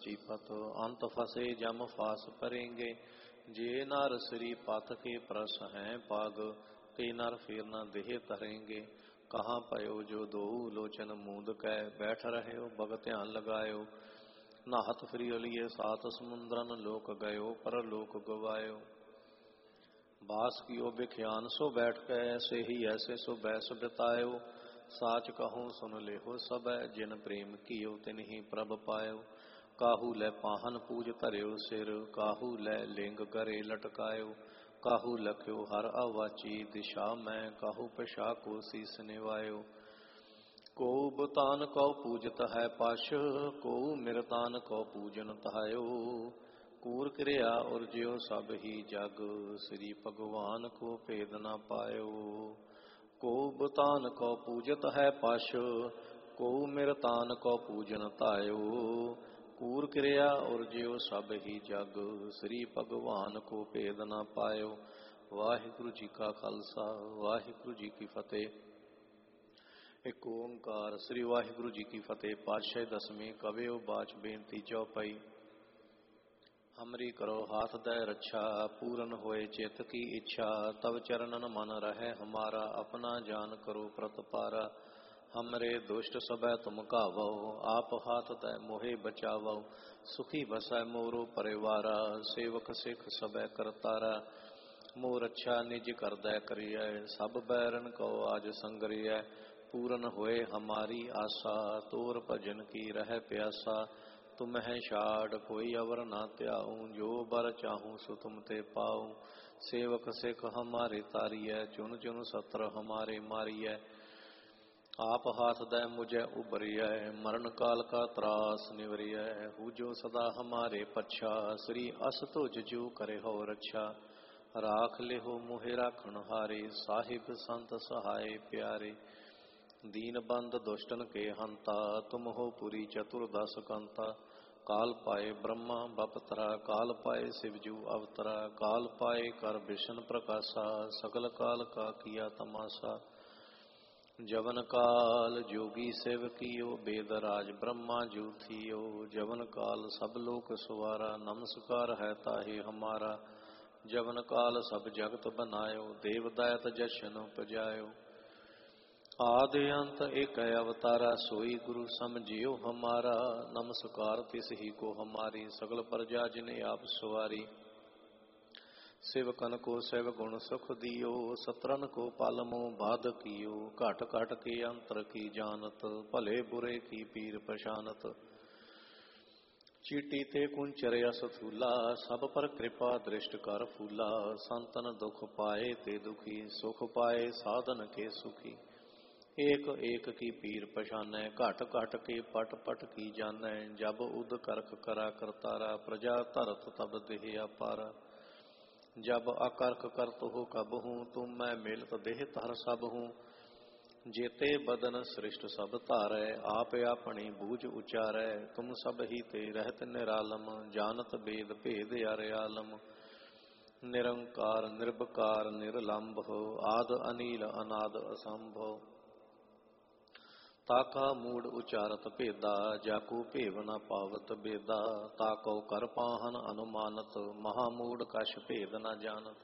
मुसीबत अंत फसे जम फास परेंगे। जे नर श्री पथ के प्रस हैं पाग ते नर फिर न देह तरेंगे। कहाँ पयो जो दो लोचन मूंद कै बैठ रहे हो बग ध्यान लगायो। नाहत फिर लिए सात समुद्रन लोक गयो पर लोक गवायो। बास कियो बिख्यान सो बैठ कै ऐसे ही ऐसे सो बैस बितायो। साच कहूँ सुन ले हो सब जिन प्रेम कियो तिन ही प्रभ पायो। काहू लै पाहन पूज धर्यो सिर काहू लै लिंग करे लटकायो। काहू लख्यो हर अवाची दिशा में काहू पिशा को शीस निवायो। को बुतान को पूजत है पश को मिरतान को पूजन तहायो। कूर क्रिया और ज्यो सब ही जग श्री भगवान को भेद न पायो। को बुतान को पूजत है पश को मिरतान को पूजन तायो। कूर क्रिया और ज्यो सब ही जग श्री भगवान को भेद न पायो। वाहिगुरु जी का खालसा वाहिगुरु जी की फतेह। एक ओंकार श्री वाहिगुरु जी की फतेह। पातशाही दसवीं कवियो बाच बेनती चौपाई। हमरी करो हाथ दे रक्षा पूरन होए चित की इच्छा। तब चरणन मन रहे हमारा अपना जान करो प्रतपारा। हमरे दुष्ट सबै तुम कावो आप हाथ दे मोहे बचावो। सुखी बसै मोरो परिवारा सेवक सिख सबै करतारा। मोर अच्छा निज कर दै करिय सब बैरन को आज संगरिय। पूरन होए हमारी आशा तोर भजन की रह प्यासा। तुम्हें छाड़ कोई अवर ना त्याऊं जो बर चाहूं सो तुम ते पाऊं। सेवक सिख हमारे तारिय चुन चुन सत्र हमारे मारिय। आप हाथ दे मुझे उबरिय मरण काल का त्रास निवरिय। हूजो सदा हमारे पच्छा श्री अस तुझ जो करे हो रक्षा। राख ले हो मोहे राखण हारे साहिब संत सहाय प्यारे। दीन बंद दुष्टन के हंता तुम हो पुरी चतुर्दश कंता। काल पाए ब्रह्मा बपतरा काल पाए शिवजू अवतरा। काल पाए कर विष्णु प्रकाशा सकल काल का किया तमाशा। जवन काल जोगी शिव कियो वेद राज ब्रह्मा जू थियो। जवन काल सब लोक सवारा नमस्कार है ताहे हमारा। जवन काल सब जगत बनायो देव दैत जशन उपजायो। आदि अंत एक अवतारा सोई गुरु समझियो हमारा। नमस्कार तिस ही को हमारी सकल प्रजा जिने आप सवारी। सेवकन को सेव गुण सुख दियो सत्रन को पालमो बाध कियो। घट घट के अंतर की जानत भले बुरे की पीर पशानत। चीटी ते कुंचर अस थूला सब पर कृपा दृष्ट कर फूला। संतन दुख पाए ते दुखी सुख पाए साधन के सुखी। एक एक की पीर पशानै घट घट के पट पट की जानै। जब उद करख करा करतारा प्रजा धरत तब देह अपारा। जब अकरख करत हो कब हूँ तुम मैं मिलत देह तर सब हूँ। जेते बदन सृष्ट सब तारै आप अपनी बूझ उचारै। तुम सब ही ते रहत निरालम जानत वेद भेद अरयालम। निरंकार निर्विकार निर्लंभ आद अनील अनाद असंभव। ताका मूड उचारत भेदा जाको भेव न पावत बेदा। ताको कर पाहन अनुमानत महामूड कछ भेद न जानत।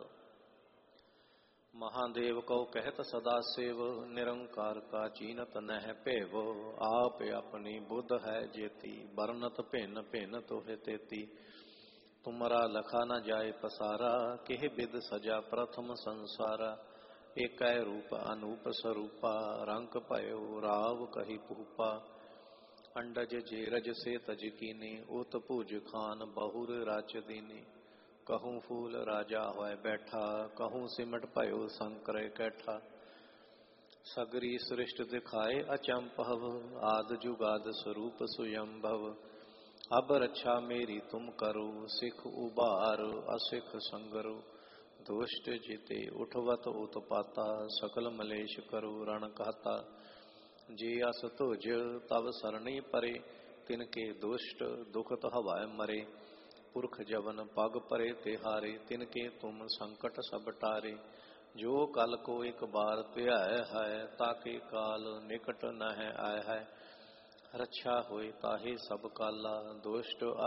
महादेव को कहत सदा सेव निरंकार का चीनत नह भेव। आप अपनी बुद्ध है जेती बरनत भिन्न भिन्न तोहे तेती। तुमरा लखा न जाए पसारा केह बिद सजा प्रथम संसारा। एक रूप अनूप स्वरूपा रंग पयो राव कही भूपा। अंडज जेरज से तज कीनी उत भुज खान बहुर राच दीनी। कहूँ फूल राजा होय बैठा कहूँ सिमट पयो शंकर कैठा। सगरी सृष्ट दिखाए अचंपव आद जुगाद स्वरूप स्वयंभव। अब रक्षा मेरी तुम करो सिख उबार असिख संगरो। दुष्ट जिते उठवत उत्पाता सकल मलेश करो रण कहता। जे अस तुझ तब सरणी परे तिनके दुष्ट दुखत हवाय मरे। पुरख जवन पग परे तिहारे तिनके तुम संकट सब टारे। जो कल को एक बार त्याय है ताके काल निकट न है आय है। रक्षा होए ताहे सब काला दुष्ट